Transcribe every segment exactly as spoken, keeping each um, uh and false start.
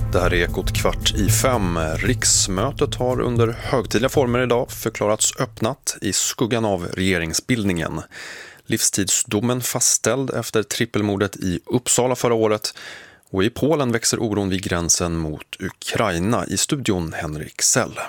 Det här är Ekot kvart i fem. Riksmötet har under högtidliga former idag förklarats öppnat i skuggan av regeringsbildningen. Livstidsdomen fastställd efter trippelmordet i Uppsala förra året. Och i Polen växer oron vid gränsen mot Ukraina. I studion Henrik Sell.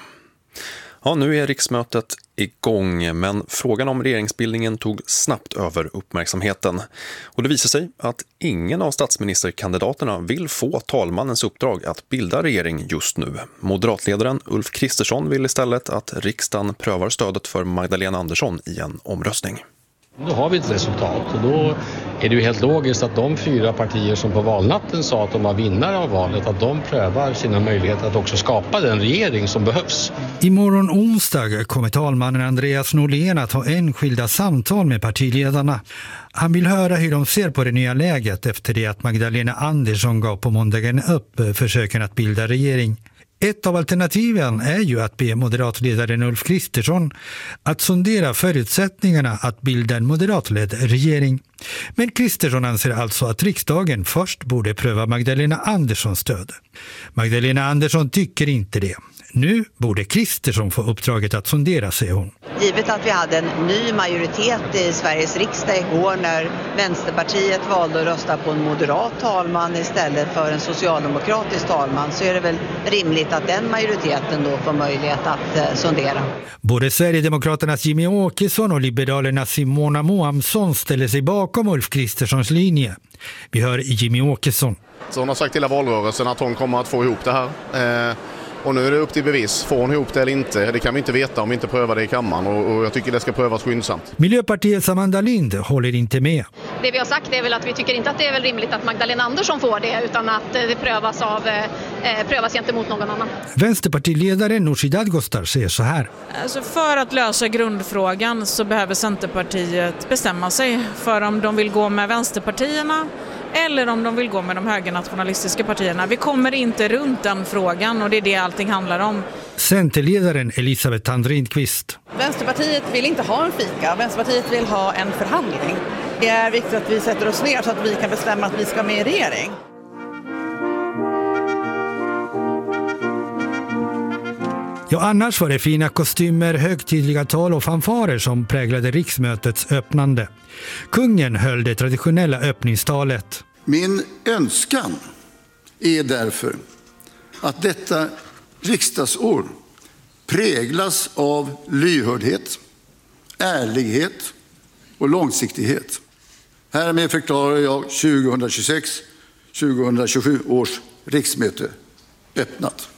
Ja, nu är riksmötet igång, men frågan om regeringsbildningen tog snabbt över uppmärksamheten. Och det visar sig att ingen av statsministerkandidaterna vill få talmannens uppdrag att bilda regering just nu. Moderatledaren Ulf Kristersson vill istället att riksdagen prövar stödet för Magdalena Andersson i en omröstning. Då har vi ett resultat och då är det ju helt logiskt att de fyra partier som på valnatten sa att de var vinnare av valet, att de prövar sina möjligheter att också skapa den regering som behövs. Imorgon onsdag kommer talmannen Andreas Norlén att ha enskilda samtal med partiledarna. Han vill höra hur de ser på det nya läget efter det att Magdalena Andersson gav på måndagen upp försöken att bilda regering. Ett av alternativen är ju att be moderatledaren Ulf Kristersson att sondera förutsättningarna att bilda en moderatledd regering. Men Kristersson anser alltså att riksdagen först borde pröva Magdalena Anderssons stöd. Magdalena Andersson tycker inte det. Nu borde Kristersson få uppdraget att sondera, säger hon. Givet att vi hade en ny majoritet i Sveriges riksdag igår när Vänsterpartiet valde att rösta på en moderat talman istället för en socialdemokratisk talman, så är det väl rimligt att den majoriteten då får möjlighet att eh, sondera. Både Sverigedemokraternas Jimmy Åkesson och Liberalernas Simona Moamsson ställer sig bakom Ulf Kristerssons linje. Vi hör Jimmy Åkesson. Så hon har sagt hela valrörelsen att hon kommer att få ihop det här. Eh... Och nu är det upp till bevis. Får hon ihop det eller inte? Det kan vi inte veta om vi inte prövar det i kammaren. Och, och jag tycker det ska prövas skyndsamt. Miljöpartiets Amanda Lind håller inte med. Det vi har sagt är väl att vi tycker inte att det är väl rimligt att Magdalena Andersson får det, utan att det prövas, av, eh, prövas gentemot någon annan. Vänsterpartiledaren Nooshi Dadgostar säger så här. Alltså för att lösa grundfrågan så behöver Centerpartiet bestämma sig för om de vill gå med vänsterpartierna eller om de vill gå med de högernationalistiska partierna. Vi kommer inte runt den frågan och det är det allting handlar om. Centerledaren Elisabeth Tandrindqvist. Vänsterpartiet vill inte ha en fika. Vänsterpartiet vill ha en förhandling. Det är viktigt att vi sätter oss ner så att vi kan bestämma att vi ska med i regering. Ja, annars var det fina kostymer, högtidliga tal och fanfarer som präglade riksmötets öppnande. Kungen höll det traditionella öppningstalet. Min önskan är därför att detta riksdagsår präglas av lyhördhet, ärlighet och långsiktighet. Härmed förklarar jag tjugohundratjugosex tjugohundratjugosju års riksmöte öppnat.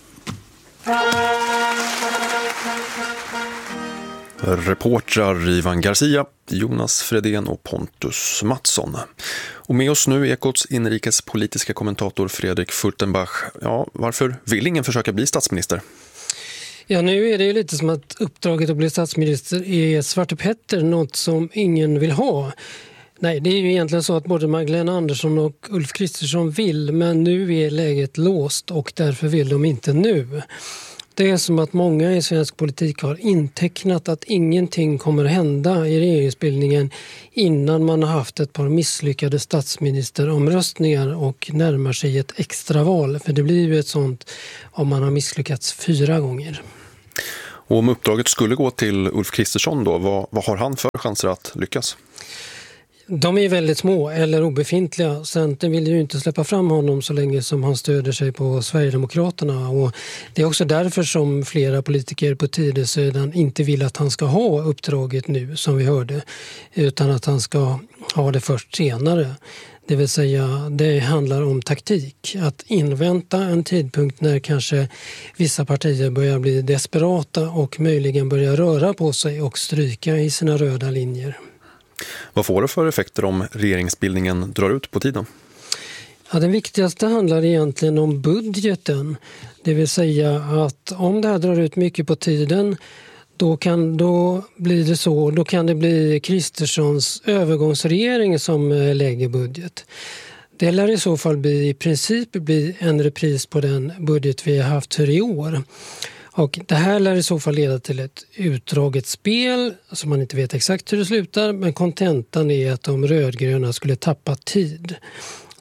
Reportrar Ivan Garcia, Jonas Fredén och Pontus Mattsson. Och med oss nu Ekots inrikespolitiska kommentator Fredrik Furtenbach. Ja, varför vill ingen försöka bli statsminister? Ja, nu är det ju lite som att uppdraget att bli statsminister är Svarte Petter, något som ingen vill ha. Nej, det är ju egentligen så att både Magdalena Andersson och Ulf Kristersson vill, men nu är läget låst och därför vill de inte nu. Det är som att många i svensk politik har intecknat att ingenting kommer att hända i regeringsbildningen innan man har haft ett par misslyckade statsministeromröstningar och närmar sig ett extraval. För det blir ju ett sånt om man har misslyckats fyra gånger. Och om uppdraget skulle gå till Ulf Kristersson då, vad, vad har han för chanser att lyckas? De är väldigt små eller obefintliga. Centern vill ju inte släppa fram honom så länge som han stöder sig på Sverigedemokraterna. Och det är också därför som flera politiker på Tidösidan inte vill att han ska ha uppdraget nu, som vi hörde, utan att han ska ha det först senare. Det vill säga, det handlar om taktik. Att invänta en tidpunkt när kanske vissa partier börjar bli desperata och möjligen börjar röra på sig och stryka i sina röda linjer. Vad får det för effekter om regeringsbildningen drar ut på tiden? Ja, den viktigaste handlar egentligen om budgeten. Det vill säga att om det här drar ut mycket på tiden, då kan, då blir det så, då kan det bli Kristerssons övergångsregering som lägger budget. Det lär i så fall bli, i princip bli en repris på den budget vi har haft för i år. Och det här lär i så fall leda till ett utdraget spel som man inte vet exakt hur det slutar, men kontentan är att de rödgröna skulle tappa tid.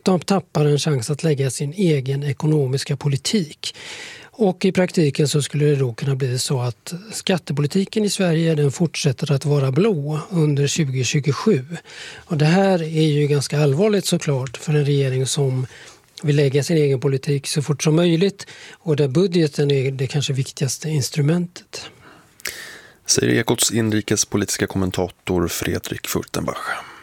de tappar en chans att lägga sin egen ekonomiska politik. Och i praktiken så skulle det då kunna bli så att skattepolitiken i Sverige den fortsätter att vara blå under tjugo tjugosju. Och det här är ju ganska allvarligt såklart för en regering som vill lägga sin egen politik så fort som möjligt och där budgeten är det kanske viktigaste instrumentet. Säger Ekots inrikespolitiska kommentator Fredrik Furtenbach.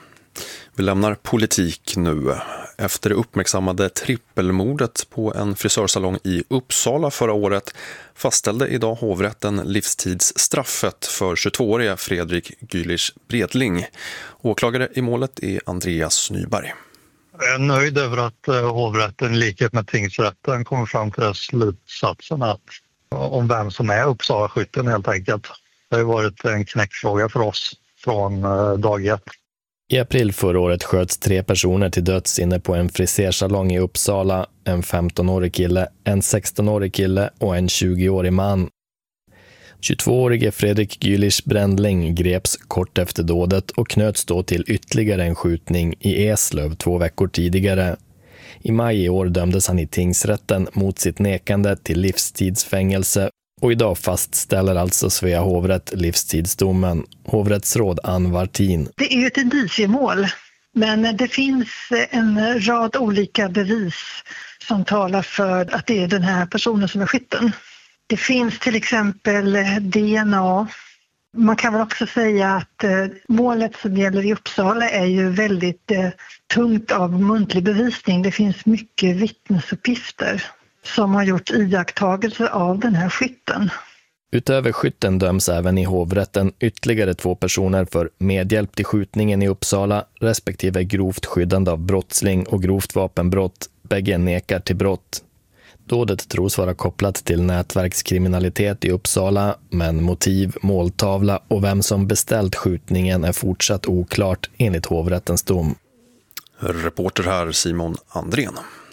Vi lämnar politik nu. Efter det uppmärksammade trippelmordet på en frisörsalong i Uppsala förra året fastställde idag hovrätten livstidsstraffet för tjugotvåårige Fredrik Gülich Bredling. Åklagare i målet är Andreas Nyberg. Jag är nöjd över att hovrätten i likhet med tingsrätten kommer fram till slutsatsen att om vem som är Uppsala-skytten helt enkelt. Det har varit en knäckfråga för oss från dag ett. I april förra året sköts tre personer till döds inne på en frisersalong i Uppsala, en femtonårig kille, en sextonårig kille och en tjugoårig man. tjugotvåårige Fredrik Gülich Bredling greps kort efter dådet och knöts då till ytterligare en skjutning i Eslöv två veckor tidigare. I maj i år dömdes han i tingsrätten mot sitt nekande till livstidsfängelse och idag fastställer alltså Svea hovrätt livstidsdomen. Hovrättsråd Ann Vartin. Det är ju ett indiciemål, men det finns en rad olika bevis som talar för att det är den här personen som är skytten. Det finns till exempel D N A. Man kan väl också säga att målet som gäller i Uppsala är ju väldigt tungt av muntlig bevisning. Det finns mycket vittnesuppgifter som har gjort iakttagelser av den här skytten. Utöver skytten döms även i hovrätten ytterligare två personer för medhjälp till skjutningen i Uppsala respektive grovt skyddande av brottsling och grovt vapenbrott. Bägge nekar till brott. Dådet tros vara kopplat till nätverkskriminalitet i Uppsala, men motiv, måltavla och vem som beställt skjutningen är fortsatt oklart enligt hovrättens dom. Reporter här Simon Andrén.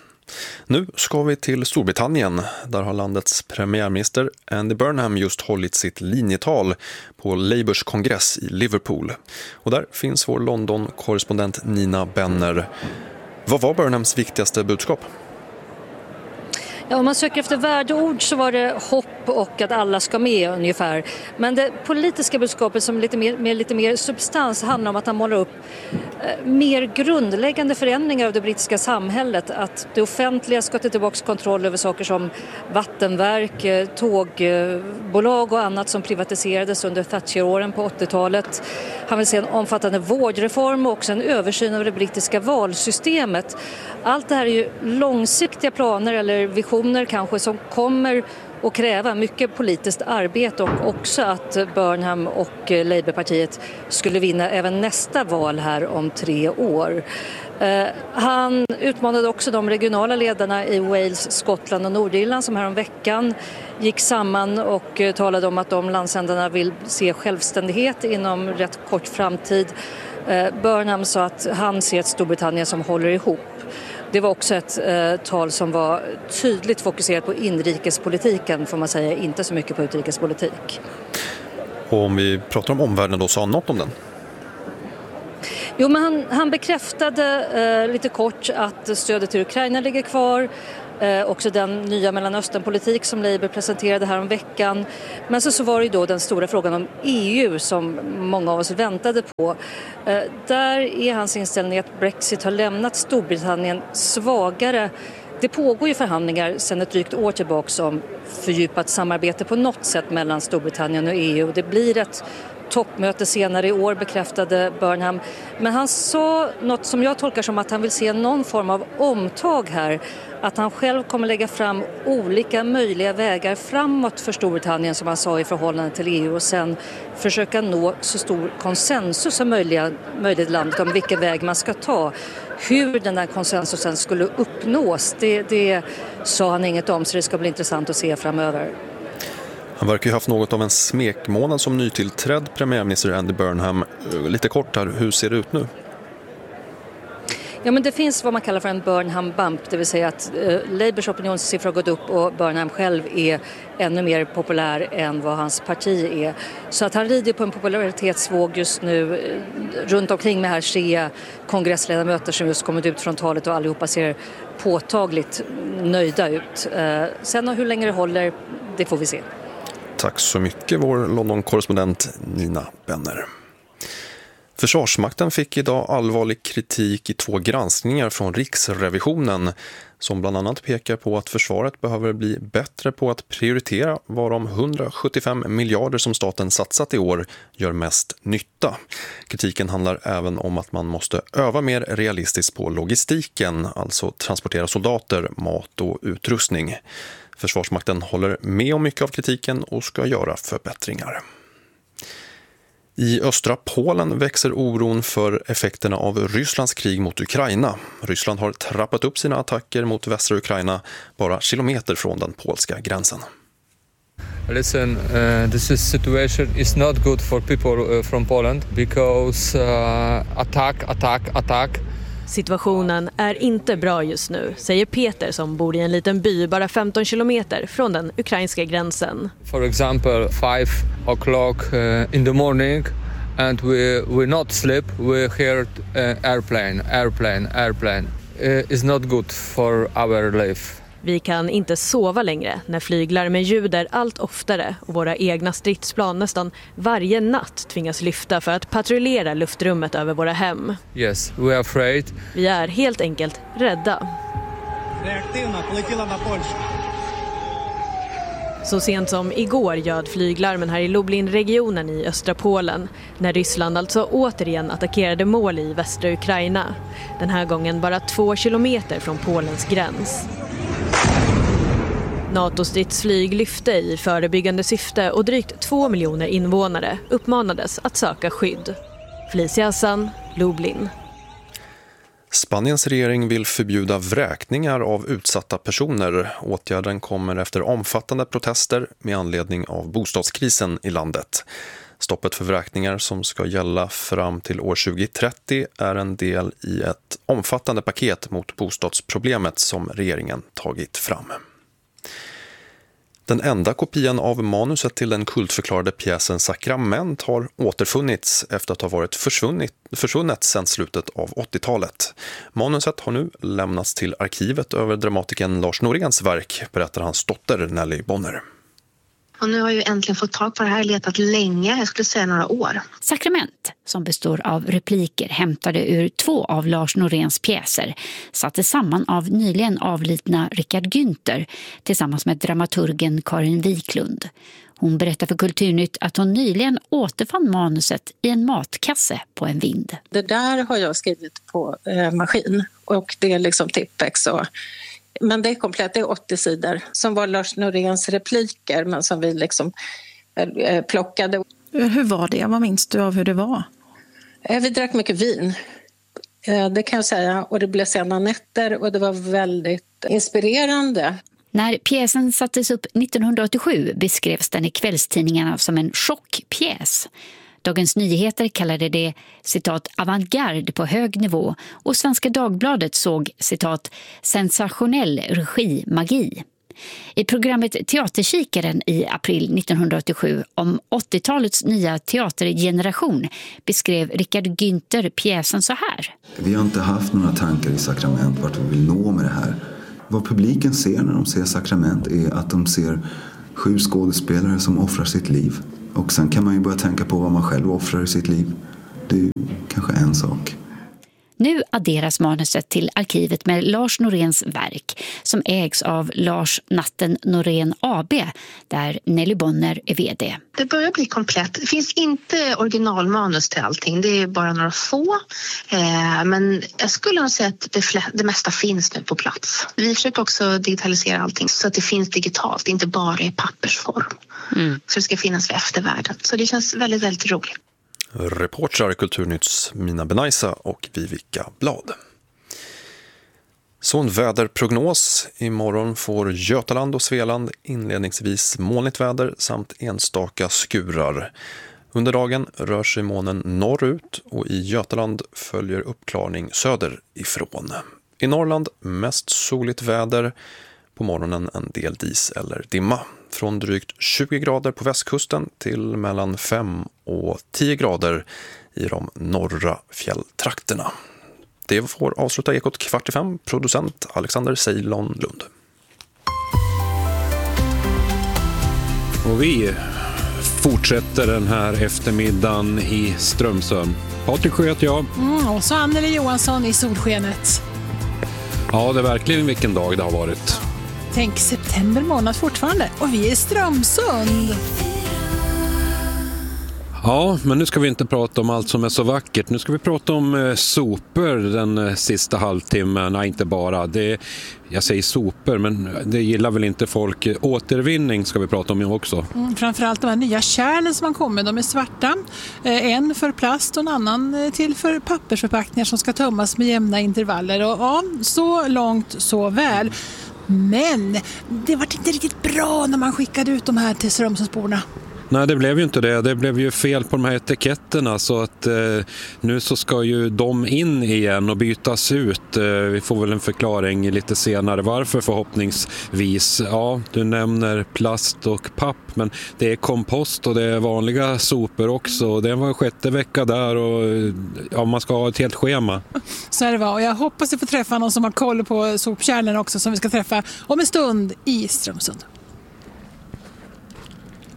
Nu ska vi till Storbritannien. Där har landets premiärminister Andy Burnham just hållit sitt linjetal på Labours kongress i Liverpool. Och där finns vår London-korrespondent Nina Benner. Vad var Burnhams viktigaste budskap? Ja, om man söker efter värdeord så var det hopp och att alla ska med ungefär. Men det politiska budskapet som lite mer, med lite mer substans handlar om att han målar upp eh, mer grundläggande förändringar av det brittiska samhället. Att det offentliga ska ta tillbaka kontroll över saker som vattenverk, eh, tågbolag och annat som privatiserades under Thatcher-åren på åttiotalet. Han vill se en omfattande vårdreform och också en översyn av det brittiska valsystemet. Allt det här är ju långsiktiga planer eller visioner kanske som kommer att kräva mycket politiskt arbete och också att Burnham och Labourpartiet skulle vinna även nästa val här om tre år. Eh, han utmanade också de regionala ledarna i Wales, Skottland och Nordirland som här om veckan gick samman och eh, talade om att de landsändarna vill se självständighet inom rätt kort framtid. Eh, Burnham sa att han ser ett Storbritannien som håller ihop. Det var också ett eh, tal som var tydligt fokuserat på inrikespolitiken får man säga, inte så mycket på utrikespolitik. Och om vi pratar om omvärlden då, sa han något om den? Jo, men han, han bekräftade eh, lite kort att stödet till Ukraina ligger kvar. Eh, också den nya Mellanösternpolitik som Labour presenterade här om veckan. Men så, så var det ju då den stora frågan om E U som många av oss väntade på. Eh, där är hans inställning att Brexit har lämnat Storbritannien svagare. Det pågår ju förhandlingar sedan ett drygt år tillbaka om fördjupat samarbete på något sätt mellan Storbritannien och E U. Det blir ett toppmöte senare i år, bekräftade Burnham. Men han sa något som jag tolkar som att han vill se någon form av omtag här. Att han själv kommer lägga fram olika möjliga vägar framåt för Storbritannien som han sa i förhållande till E U och sen försöka nå så stor konsensus som möjligt, möjligt landet om vilken väg man ska ta. Hur den där konsensusen skulle uppnås, det, det sa han inget om, så det ska bli intressant att se framöver. Han verkar ju haft något av en smekmånad som nytillträdd premiärminister Andy Burnham. Lite kort här, hur ser det ut nu? Ja, men det finns vad man kallar för en Burnham bump, det vill säga att eh, Labours opinionssiffror har gått upp och Burnham själv är ännu mer populär än vad hans parti är. Så att han rider på en popularitetsvåg just nu. Runt omkring med här ser kongressledamöter som just kommit ut från talet och allihopa ser påtagligt nöjda ut. Eh, sen hur länge det håller, det får vi se. Tack så mycket, vår London-korrespondent Nina Benner. Försvarsmakten fick idag allvarlig kritik i två granskningar från Riksrevisionen som bland annat pekar på att försvaret behöver bli bättre på att prioritera var de hundrasjuttiofem miljarder som staten satsat i år gör mest nytta. Kritiken handlar även om att man måste öva mer realistiskt på logistiken, alltså transportera soldater, mat och utrustning. Försvarsmakten håller med om mycket av kritiken och ska göra förbättringar. I östra Polen växer oron för effekterna av Rysslands krig mot Ukraina. Ryssland har trappat upp sina attacker mot västra Ukraina bara kilometer från den polska gränsen. Listen, uh, this is situation is not good for people uh, from Poland because uh, attack, attack, attack. Situationen är inte bra just nu, säger Peter som bor i en liten by bara femton kilometer från den ukrainska gränsen. For example, five o'clock uh, in the morning and we we not sleep, we heard uh, airplane, airplane, airplane. Uh, is not good for our life. Vi kan inte sova längre när flyglarmen ljuder allt oftare och våra egna stridsplan nästan varje natt tvingas lyfta för att patrullera luftrummet över våra hem. Yes, we are afraid. Vi är helt enkelt rädda. Så sent som igår ljöd flyglarmen här i Lublin-regionen i östra Polen när Ryssland alltså återigen attackerade mål i västra Ukraina. Den här gången bara två kilometer från Polens gräns. NATO-stridsflyg lyfte i förebyggande syfte och drygt två miljoner invånare uppmanades att söka skydd. Felicia Hassan, Lublin. Spaniens regering vill förbjuda vräkningar av utsatta personer. Åtgärden kommer efter omfattande protester med anledning av bostadskrisen i landet. Stoppet för vräkningar som ska gälla fram till år tjugo trettio är en del i ett omfattande paket mot bostadsproblemet som regeringen tagit fram. Den enda kopian av manuset till den kultförklarade pjäsen Sakrament har återfunnits efter att ha varit försvunnit, försvunnet sedan slutet av åttiotalet. Manuset har nu lämnats till arkivet över dramatikern Lars Noréns verk, berättar hans dotter Nelly Bonner. Och nu har jag äntligen fått tag på det här, letat länge, jag skulle säga några år. Sakrament, som består av repliker hämtade ur två av Lars Noréns pjäser, sattes samman av nyligen avlidna Richard Günther tillsammans med dramaturgen Karin Wiklund. Hon berättar för Kulturnytt att hon nyligen återfann manuset i en matkasse på en vind. Det där har jag skrivit på eh, maskin och det är liksom Tippex och... Men det är komplett, det är åttio sidor som var Lars Noréns repliker men som vi liksom eh, plockade. Hur var det? Vad minns du av hur det var? Eh, vi drack mycket vin, eh, det kan jag säga. Och det blev sena nätter och det var väldigt inspirerande. När pjäsen sattes upp nittonhundraåttiosju beskrevs den i kvällstidningarna som en chockpjäs. Dagens Nyheter kallade det citat avantgarde på hög nivå och Svenska Dagbladet såg citat sensationell regi magi. I programmet Teaterkikaren i april nittonhundraåttiosju om åttiotalets nya teatergeneration beskrev Richard Günther pjäsen så här. Vi har inte haft några tankar i Sakrament vart vi vill nå med det här. Vad publiken ser när de ser Sakrament är att de ser sju skådespelare som offrar sitt liv. Och sen kan man ju börja tänka på vad man själv offrar i sitt liv. Det är ju kanske en sak. Nu adderas manuset till arkivet med Lars Noréns verk som ägs av Lars Natten Norén A B där Nelly Bonner är vd. Det börjar bli komplett. Det finns inte originalmanus till allting. Det är bara några få. Eh, men jag skulle nog säga att det, flä- det mesta finns nu på plats. Vi försöker också digitalisera allting så att det finns digitalt, inte bara i pappersform. Mm. Så det ska finnas för eftervärlden. Så det känns väldigt, väldigt roligt. Reportrar i Kulturnytts Mina Benaisa och Vivica Blad. Så en väderprognos. Imorgon får Götaland och Svealand inledningsvis molnigt väder samt enstaka skurar. Under dagen rör sig molnen norrut och i Götaland följer uppklarning söderifrån. I Norrland mest soligt väder, på morgonen en del dis eller dimma. Från drygt tjugo grader på västkusten till mellan fem och tio grader i de norra fjälltrakterna. Det får avsluta Ekot kvart i fem. Producent Alexander Ceylon Lund. Och vi fortsätter den här eftermiddagen i Strömsund. Patrik Sjöt, ja. Mm, och så Anneli Johansson i solskenet. Ja, det är verkligen vilken dag det har varit. Tänk september månad fortfarande. Och vi är i Strömsund. Ja, men nu ska vi inte prata om allt som är så vackert. Nu ska vi prata om eh, sopor den eh, sista halvtimmen. Nej, inte bara. Det, jag säger sopor, men det gillar väl inte folk. Återvinning ska vi prata om också. Mm, framförallt de här nya kärlen som har kommit. De är svarta. Eh, en för plast och en annan eh, till för pappersförpackningar som ska tömmas med jämna intervaller. Och ja, så långt så väl. Men det var inte riktigt bra när man skickade ut de här till Strömsundsborna. Nej, det blev ju inte det. Det blev ju fel på de här etiketterna så att eh, nu så ska ju de in igen och bytas ut. Eh, vi får väl en förklaring lite senare varför förhoppningsvis. Ja, du nämner plast och papp, men det är kompost och det är vanliga sopor också. Det var sjätte vecka där och ja, man ska ha ett helt schema. Så är det var och jag hoppas att vi får träffa någon som har koll på sopkärlen också som vi ska träffa om en stund i Strömsund.